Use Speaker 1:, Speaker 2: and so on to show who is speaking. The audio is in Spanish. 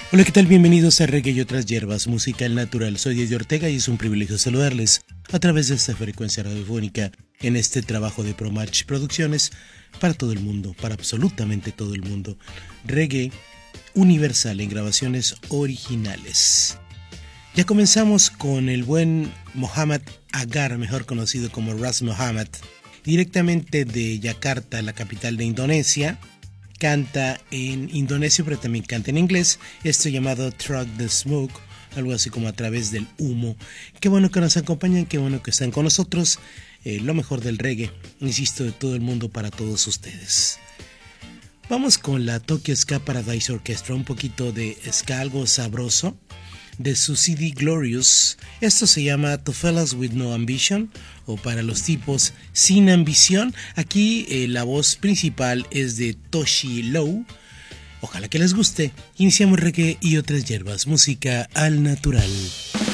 Speaker 1: Hola, ¿qué tal? Bienvenidos a Reggae y otras hierbas, música al natural. Soy Diego Ortega y es un privilegio saludarles a través de esta frecuencia radiofónica en este trabajo de ProMatch Producciones para todo el mundo, para absolutamente todo el mundo. Reggae universal en grabaciones originales. Ya comenzamos con el buen Mohamed Agar, mejor conocido como Ras Mohamed, directamente de Yakarta, la capital de Indonesia. Canta en indonesio, pero también canta en inglés, esto llamado Through the Smoke, algo así como a través del humo. Qué bueno que nos acompañan, qué bueno que están con nosotros, lo mejor del reggae, insisto, de todo el mundo para todos ustedes. Vamos con la Tokyo Ska Paradise Orchestra, un poquito de ska, algo sabroso, de su CD Glorious. Esto se llama To Fellas With No Ambition, o para los tipos sin ambición. Aquí la voz principal es de Toshi Low. Ojalá que les guste. Iniciamos reggae y otras hierbas, música al natural.